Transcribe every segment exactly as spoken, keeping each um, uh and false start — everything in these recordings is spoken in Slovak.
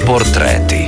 Portréty.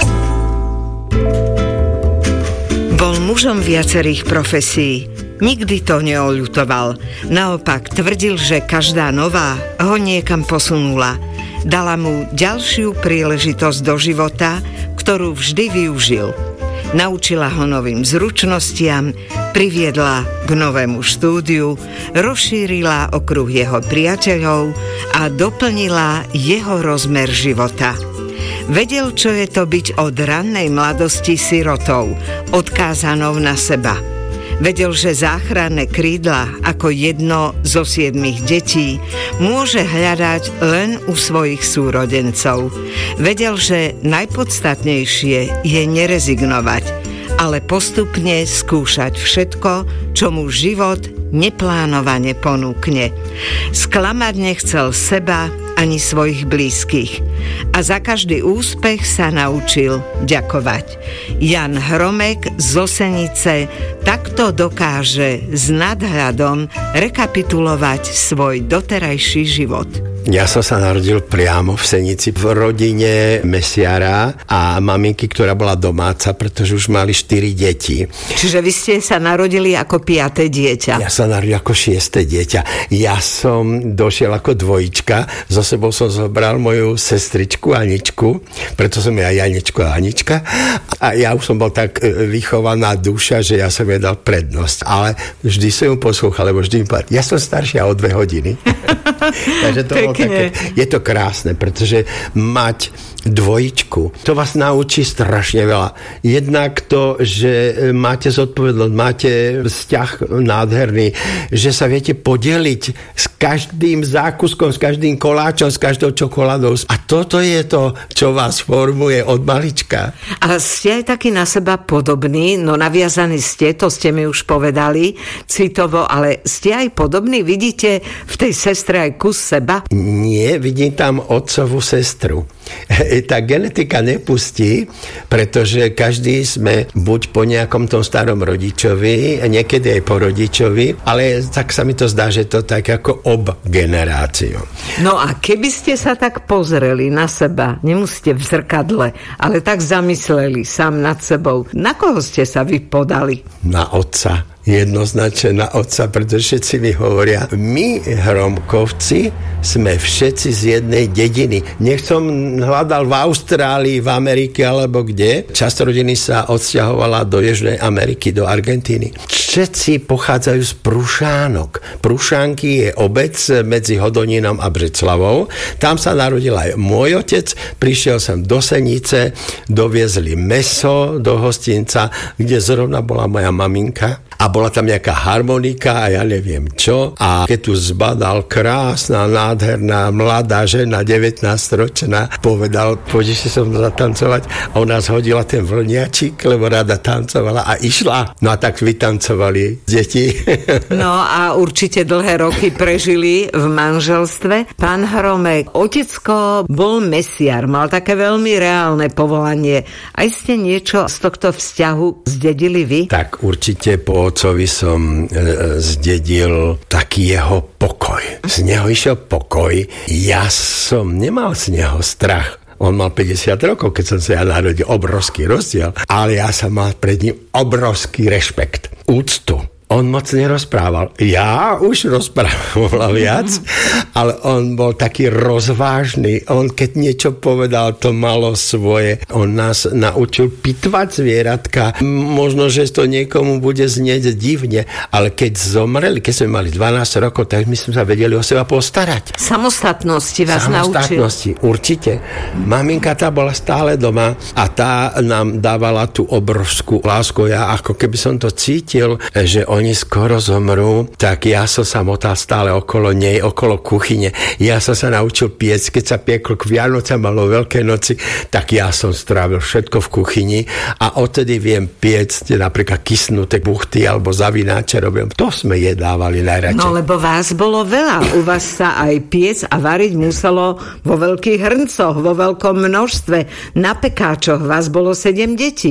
Bol mužom viacerých profesí. Nikdy to neoľutoval. Naopak tvrdil, že každá nová ho niekam posunula. Dala mu ďalšiu príležitosť do života, ktorú vždy využil. Naučila ho novým zručnostiam, priviedla k novému štúdiu, rozšírila okruh jeho priateľov a doplnila jeho rozmer života. Vedel, čo je to byť od rannej mladosti sirotou, odkázanou na seba. Vedel, že záchranné krídla ako jedno zo siedmich detí môže hľadať len u svojich súrodencov. Vedel, že najpodstatnejšie je nerezignovať, ale postupne skúšať všetko, čo mu život neplánovane ponúkne. Sklamať nechcel seba ani svojich blízkych. A za každý úspech sa naučil ďakovať. Jan Hromek z Osenice takto dokáže s nadhľadom rekapitulovať svoj doterajší život. Ja som sa narodil priamo v Senici v rodine mesiara a maminky, ktorá bola domáca, pretože už mali štyri deti. Čiže vy ste sa narodili ako piaté dieťa. Ja sa narodil ako šieste dieťa. Ja som došiel ako dvojička, so sebou som zobral moju sestričku Aničku, preto som ja Janečko a Anička. A ja už som bol tak vychovaná duša, že ja som jej dal prednosť. Ale vždy som ju poslúchal, lebo vždy mi povedal, ja som staršia o dve hodiny. Takže to bolo také, je to krásne, pretože mať dvojičku, to vás naučí strašne veľa. Jednak to, že máte zodpovednosť, máte vzťah nádherný, že sa viete podeliť s každým zákuskom, s každým koláčom, s každou čokoládou. A toto je to, čo vás formuje od malička. A ste aj taký na seba podobný, no naviazaní ste, to ste mi už povedali, citovo, ale ste aj podobní, vidíte v tej sestre aj kus seba? Nie, vidím tam otcovú sestru. Tá genetika nepustí, pretože každý sme buď po nejakom tom starom rodičovi, niekedy aj po rodičovi, ale tak sa mi to zdá, že to tak ako ob generáciu. No a keby ste sa tak pozreli na seba, nemusíte v zrkadle, ale tak zamysleli sám nad sebou, na koho ste sa vy podali? Na otca. Jednoznačne na otca, pretože všetci mi hovoria, my Hromkovci sme všetci z jednej dediny. Nech som hľadal v Austrálii, v Amerike alebo kde. Časť rodiny sa odsťahovala do Južnej Ameriky, do Argentíny. Všetci pochádzajú z Prušánok. Prušánky je obec medzi Hodonínom a Břeclavou. Tam sa narodil aj môj otec. Prišiel som do Senice, doviezli mäso do hostinca, kde zrovna bola moja maminka. A bola tam nejaká harmonika a ja neviem čo. A keď tu zbadal krásna, nádherná, mladá žena, devätnásťročná, povedal, pôjdeš si so mnou zatancovať. A ona zhodila ten vlniačik, lebo rada tancovala a išla. No a tak vytancovali deti. No a určite dlhé roky prežili v manželstve. Pán Hromek, otecko bol mesiar, mal také veľmi reálne povolanie. Aj ste niečo z tohto vzťahu zdedili vy? Tak určite po otcovi som e, zdedil taký jeho pokoj. Z neho išiel pokoj. Ja som nemal z neho strach. On mal päťdesiat rokov, keď som sa ja narodil. Obrovský rozdiel. Ale ja som mal pred ním obrovský rešpekt. Úctu. On moc nerozprával. Ja už rozprával viac, ale on bol taký rozvážny. On keď niečo povedal, to malo svoje. On nás naučil pitvať zvieratka. Možno, že to niekomu bude znieť divne, ale keď zomreli, keď sme mali dvanásť rokov, tak my sme sa vedeli o seba postarať. Samostatnosti vás Samostatnosti, naučil. Samostatnosti, určite. Maminka tá bola stále doma a tá nám dávala tú obrovskú lásku. Ja ako keby som to cítil, že oni skoro zomrú, tak ja som sa motal stále okolo nej, okolo kuchyne. Ja som sa naučil piec, keď sa pieklo k Vianocam alebo Veľkej noci, tak ja som strávil všetko v kuchyni a odtedy viem piecť napríklad kysnuté buchty alebo zavináče robím. To sme jedávali najradšej. No lebo vás bolo veľa. U vás sa aj piec a variť muselo vo veľkých hrncoch, vo veľkom množstve. Na pekáčoch vás bolo sedem detí.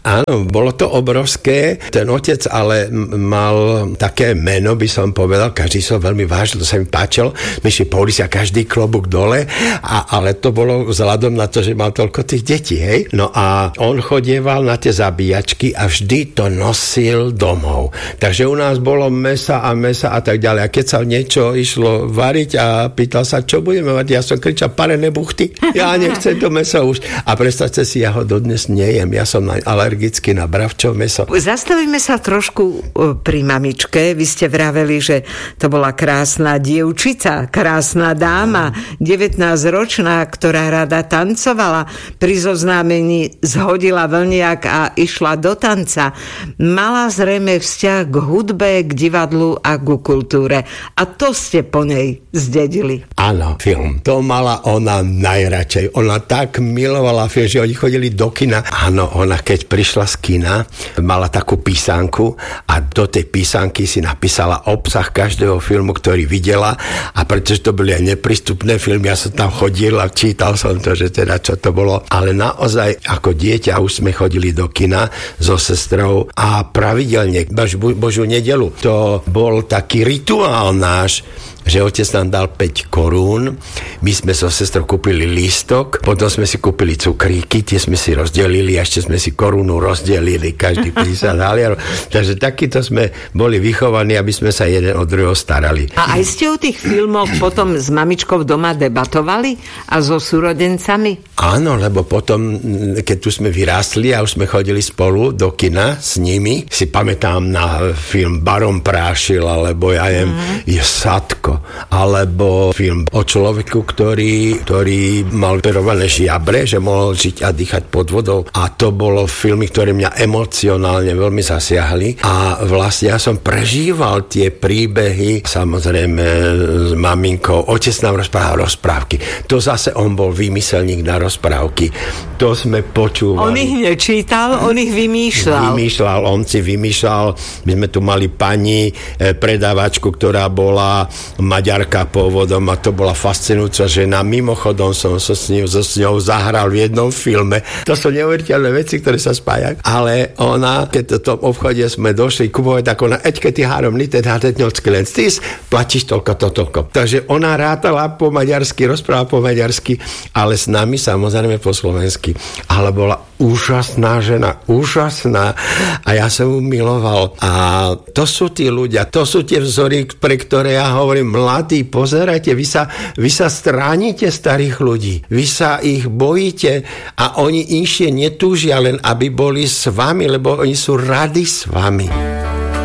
Áno, bolo to obrovské. Ten otec ale mal také meno, by som povedal, každý som veľmi vážil, to sa mi páčilo. Myši polícia, každý klobúk dole, a, ale to bolo vzhľadom na to, že mal toľko tých detí, hej. No a on chodieval na tie zabíjačky a vždy to nosil domov. Takže u nás bolo mesa a mesa a tak ďalej. A keď sa niečo išlo variť a pýtal sa, čo budeme mať, ja som kričal, parené buchty, ja nechcem to meso už. A predstavte si, ja ho dodnes nejem, ja som alergický na bravčov meso. Zastavíme sa trošku pri mamičke. Vy ste vraveli, že to bola krásna dievčica, krásna dáma, devätnásťročná, ktorá rada tancovala. Pri zoznámení zhodila vlniak a išla do tanca. Mala zrejme vzťah k hudbe, k divadlu a ku kultúre. A to ste po nej zdedili. Áno, film. To mala ona najradšej. Ona tak milovala film, že oni chodili do kina. Áno, ona keď prišla z kina, mala takú písanku a do tej písanky si napísala obsah každého filmu, ktorý videla, a pretože to boli aj neprístupné filmy, ja som tam chodil a čítal som to, že teda čo to bolo. Ale naozaj ako dieťa už sme chodili do kina so sestrou a pravidelne, Božiu nedelu, to bol taký rituál náš, že otec nám dal päť korún, my sme so sestrou kúpili lístok, potom sme si kúpili cukríky, tie sme si rozdelili, a ešte sme si korunu rozdelili, každý päťdesiat halierov. Takže takýto sme boli vychovaní, aby sme sa jeden od druhého starali. A aj ste o tých filmoch potom s mamičkou doma debatovali a so súrodencami? Áno, lebo potom, keď tu sme vyrástli a už sme chodili spolu do kina s nimi, si pamätám na film Baron Prášil, alebo ja jem, mm. je Sadko, alebo film o človeku, ktorý, ktorý mal operované žiabre, že mohol žiť a dýchať pod vodou. A to bolo filmy, ktoré mňa emocionálne veľmi zasiahli. A vlastne ja som prežíval tie príbehy, samozrejme s maminkou. Otec nám rozprával rozprávky. To zase on bol vymyselník na rozprávky. To sme počúvali. On ich nečítal, on ich vymýšľal. Vymýšľal, on si vymýšľal. My sme tu mali pani predávačku, ktorá bola Maďarka pôvodom, a to bola fascinujúca žena. Mimochodom som so s ňou, so s ňou zahral v jednom filme. To sú neuveriteľné veci, ktoré sa spájajú. Ale ona, keď v tom obchode sme došli kupovať, tak ona, eďke ty három litet, hátet ňocky len stýs, platíš toľko, to, toľko. Takže ona rátala po maďarsky, rozprávala po maďarsky, ale s nami samozrejme po slovensky. Ale bola úžasná žena, úžasná, a ja som ju miloval. A to sú tí ľudia, to sú tie vzory, pre ktoré ja hovorím, mladí, pozerajte, vy sa, vy sa stránite starých ľudí, vy sa ich bojíte a oni inšie netúžia, len aby boli s vami, lebo oni sú radi s vami.